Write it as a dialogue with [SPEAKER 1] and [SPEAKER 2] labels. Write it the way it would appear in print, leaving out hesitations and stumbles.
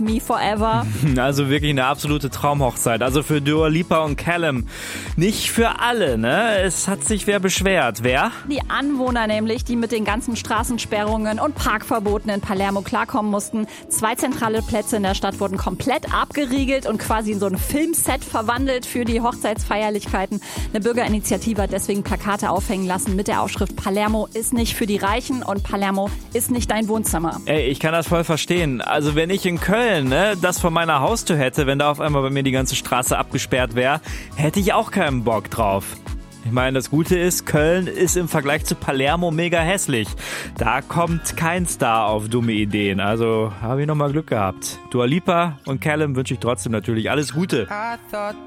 [SPEAKER 1] Me Forever.
[SPEAKER 2] Also wirklich eine absolute Traumhochzeit. Also für Dua Lipa und Callum. Nicht für alle, ne? Es hat sich wer beschwert. Wer?
[SPEAKER 1] Die Anwohner nämlich, die mit den ganzen Straßensperrungen und Parkverboten in Palermo klarkommen mussten. 2 zentrale Plätze in der Stadt wurden komplett abgeriegelt und quasi in so ein Filmset verwandelt für die Hochzeitsfeierlichkeiten. Eine Bürgerinitiative hat deswegen Plakate aufhängen lassen mit der Aufschrift Palermo ist nicht für die Reichen und Palermo ist nicht dein Wohnzimmer.
[SPEAKER 2] Ey, ich kann das voll verstehen. Also wenn ich in Köln das vor meiner Haustür hätte, wenn da auf einmal bei mir die ganze Straße abgesperrt wäre, hätte ich auch keinen Bock drauf. Ich meine, das Gute ist, Köln ist im Vergleich zu Palermo mega hässlich. Da kommt kein Star auf dumme Ideen. Also habe ich nochmal Glück gehabt. Dua Lipa und Callum wünsche ich trotzdem natürlich alles Gute.